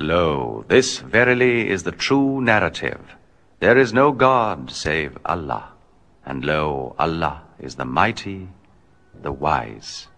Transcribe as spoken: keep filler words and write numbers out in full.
Lo, this verily is the true narrative. There is no God save Allah, and lo, Allah is the mighty, the wise.